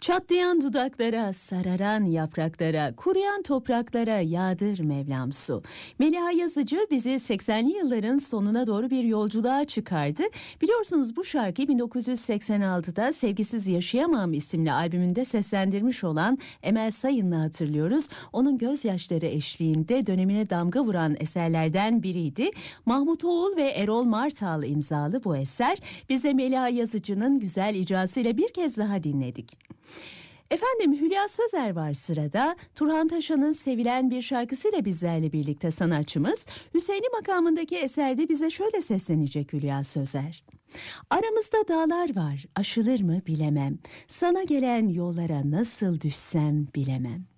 Çatlayan dudaklara, sararan yapraklara, kuruyan topraklara yağdır Mevlam su. Meliha Yazıcı bizi 80'li yılların sonuna doğru bir yolculuğa çıkardı. Biliyorsunuz bu şarkıyı 1986'da Sevgisiz Yaşayamam isimli albümünde seslendirmiş olan Emel Sayın'la hatırlıyoruz. Onun gözyaşları eşliğinde dönemine damga vuran eserlerden biriydi. Mahmut Oğul ve Erol Martal imzalı bu eser biz de Meliha Yazıcı'nın güzel icrasıyla bir kez daha dinledik. Efendim Hülya Sözer var sırada. Turhan Taşan'ın sevilen bir şarkısıyla bizlerle birlikte sanatçımız. Hüseyin'i makamındaki eserde bize şöyle seslenecek Hülya Sözer. Aramızda dağlar var, aşılır mı bilemem. Sana gelen yollara nasıl düşsem bilemem.